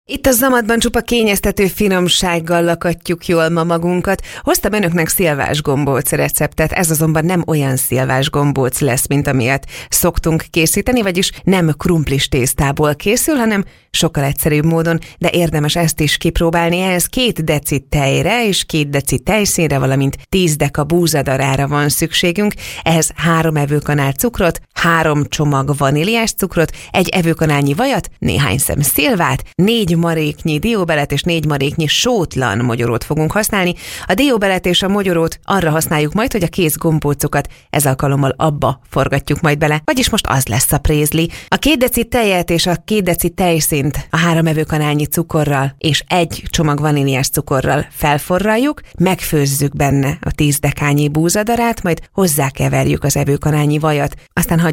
Itt a Zamatban csupa kényeztető finomsággal lakatjuk jól ma magunkat. Hoztam önöknek szilvás gombóc receptet, ez azonban nem olyan szilvás gombóc lesz, mint amilyet szoktunk készíteni, vagyis nem krumplis tésztából készül, hanem sokkal egyszerűbb módon, de érdemes ezt is kipróbálni. Ehhez 2 deci tejre és 2 deci tejszínre, valamint 10 deka búzadarára van szükségünk. Ehhez 3 evőkanál cukrot, 3 csomag vaníliás cukrot, 1 evőkanálnyi vajat, néhány szem szilvát, 4 maréknyi dióbelet és 4 maréknyi sótlan mogyorót fogunk használni. A dióbelet és a mogyorót arra használjuk majd, hogy a kész gombócokat ez alkalommal abba forgatjuk majd bele, vagyis most az lesz a prézli. A 2 deci tejet és a 2 deci tejszínt a 3 evőkanálnyi cukorral és 1 csomag vaníliás cukorral felforraljuk, megfőzzük benne a 10 dekányi búzadarát, majd hozzákeverjük az evőkanálnyi vajat, aztán